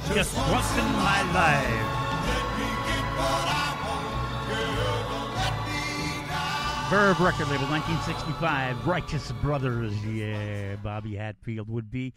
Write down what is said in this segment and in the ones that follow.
Just once in my life. Verve record label, 1965, Righteous Brothers. Yeah, Bobby Hatfield would be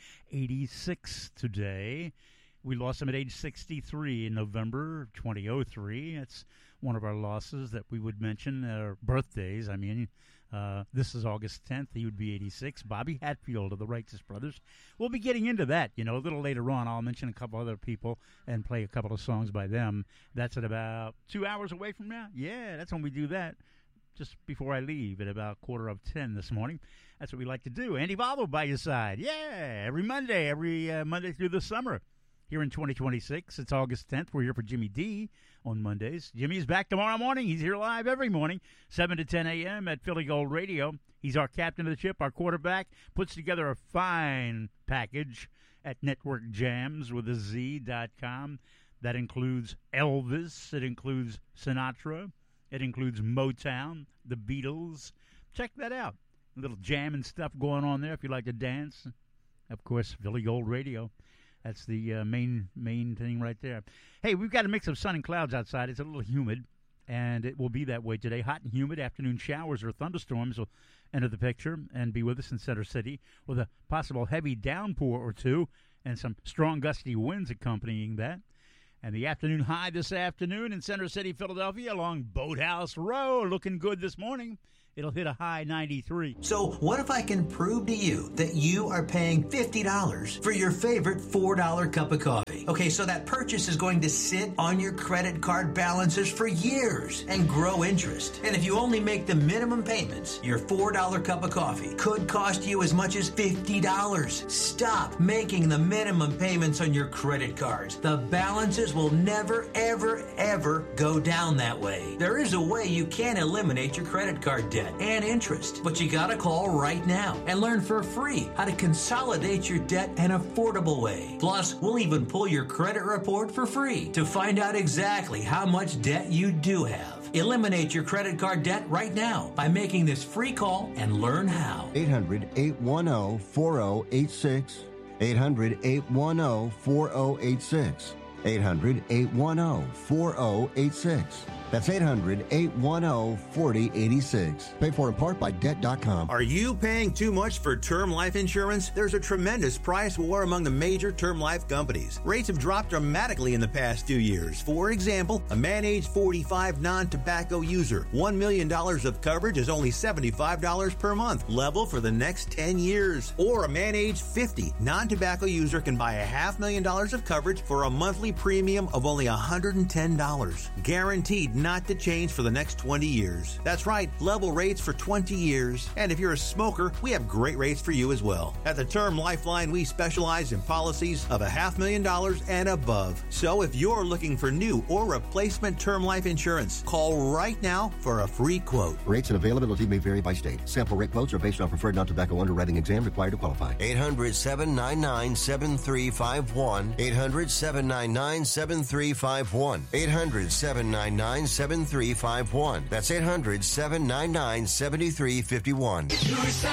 86 today. We lost him at age 63 in November 2003. That's one of our losses that we would mention, our birthdays. I mean, this is August 10th. He would be 86. Bobby Hatfield of the Righteous Brothers. We'll be getting into that, a little later on. I'll mention a couple other people and play a couple of songs by them. That's at about 2 hours away from now. Yeah, that's when we do that. Just before I leave at about 9:45 this morning. That's what we like to do. Andy Valvo by your side. Yeah, every Monday through the summer. Here in 2026, it's August 10th. We're here for Jimmy D on Mondays. Jimmy's back tomorrow morning. He's here live every morning, 7 to 10 a.m. at Philly Gold Radio. He's our captain of the ship, our quarterback. Puts together a fine package at Network Jams with a Z.com. That includes Elvis. It includes Sinatra. It includes Motown, the Beatles. Check that out. A little jam and stuff going on there if you like to dance. Of course, Philly Gold Radio. That's the main thing right there. Hey, we've got a mix of sun and clouds outside. It's a little humid, and it will be that way today. Hot and humid. Afternoon showers or thunderstorms will enter the picture and be with us in Center City with a possible heavy downpour or two and some strong gusty winds accompanying that. And the afternoon high this afternoon in Center City, Philadelphia, along Boathouse Row, looking good this morning. It'll hit a high 93. So what if I can prove to you that you are paying $50 for your favorite $4 cup of coffee? Okay, so that purchase is going to sit on your credit card balances for years and grow interest. And if you only make the minimum payments, your $4 cup of coffee could cost you as much as $50. Stop making the minimum payments on your credit cards. The balances will never, ever, ever go down that way. There is a way you can eliminate your credit card debt and interest, but you gotta call right now and learn for free how to consolidate your debt an affordable way. Plus, we'll even pull your credit report for free to find out exactly how much debt you do have. Eliminate your credit card debt right now by making this free call and learn how. 800-810-4086. 800-810-4086. 800-810-4086. That's 800-810-4086. Paid for in part by Debt.com. Are you paying too much for term life insurance? There's a tremendous price war among the major term life companies. Rates have dropped dramatically in the past few years. For example, a man age 45 non-tobacco user, $1 million of coverage is only $75 per month, level for the next 10 years. Or a man age 50 non-tobacco user can buy $500,000 of coverage for a monthly premium of only $110, guaranteed not to change for the next 20 years. That's right, level rates for 20 years. And if you're a smoker, we have great rates for you as well. At the Term Lifeline, we specialize in policies of $500,000 and above. So if you're looking for new or replacement term life insurance, call right now for a free quote. Rates and availability may vary by state. Sample rate quotes are based on preferred non-tobacco underwriting exam required to qualify. 800-799-7351. 800-799-7351. 800-799-7351. That's 800-799-7351.